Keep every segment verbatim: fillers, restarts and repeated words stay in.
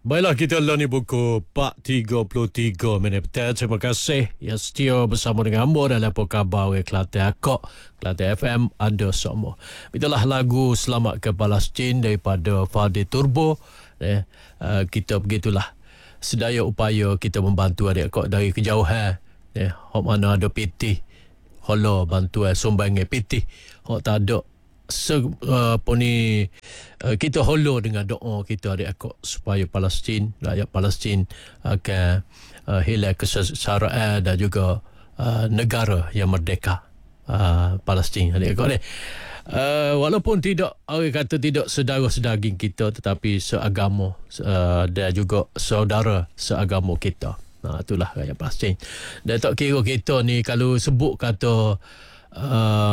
Baiklah, kita lah ni buku empat tiga puluh tiga minit petang. Terima kasih yang setia bersama dengan Amor dalam apa khabar oleh Kelantan Akok, Kelantan F M, anda semua. Itulah lagu Selamat ke Palestin daripada Fadil Turbo. Eh, uh, kita begitulah sedaya upaya kita membantu adik akak dari kejauhan. Eh, hok mana ada pitih, holo bantuan sumbangan pitih. Hok tak ada Se, uh, apa ni uh, kita holo dengan doa kita adik akak supaya Palestin, rakyat Palestin akan uh, hilang kesengsaraan dan juga uh, negara yang merdeka, uh, Palestin adik akak ni. Uh, walaupun tidak, orang kata tidak saudara sedaging kita, tetapi seagama uh, dan juga saudara seagama kita. Nah, itulah rakyat Palestin. Dan tak kira kita ni kalau sebut kata uh,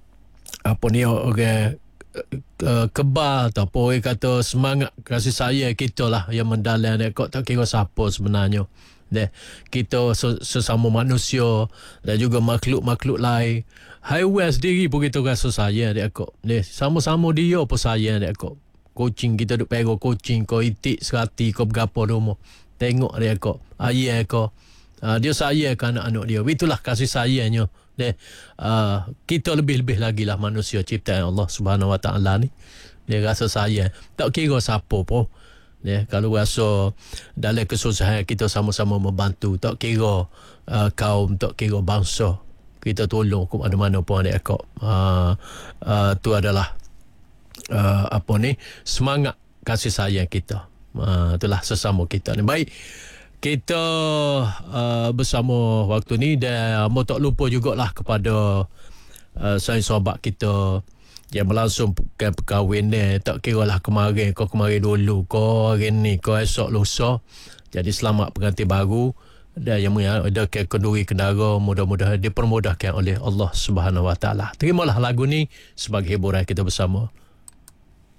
apa ni orang uh, kebal atau apa orang kata semangat kasih sayang kita lah yang mendalam ni, kau tak kira siapa sebenarnya. Dan kita sesama manusia dan juga makhluk-makhluk lain, haiwan sendiri pun kita rasa sayang dia kau. Ni sama-sama dia pun sayang dia kau. Kucing kita duk pegang kucing, kau itik serati kau bergapo rumah. Tengok dia kau, ayah kau. Uh, dia sayang ke anak-anak dia. Itulah kasih sayangnya. Dia, uh, kita lebih-lebih lagi lah manusia ciptaan Allah Subhanahu Wa Taala ni. Dia rasa sayang. Tak kira siapa pun. Dia, kalau rasa dalam kesusahan kita sama-sama membantu. Tak kira uh, kaum, tak kira bangsa. Kita tolong ke mana-mana pun adik akak. Uh, uh, tu adalah uh, apa ni, semangat kasih sayang kita. Uh, itulah sesama kita ni. Baik. Kita uh, bersama waktu ni dan uh, tak lupa jugalah kepada uh, saya sahabat kita yang melangsungkan perkahwinan. Tak kira lah kemarin kau kemarin dulu kau hari ni kau esok lusa. Jadi selamat pengantin baru dan yang ada kenduri kendara, mudah-mudahan dipermudahkan oleh Allah Subhanahu Wa Taala. Terimalah lagu ni sebagai hiburan kita bersama.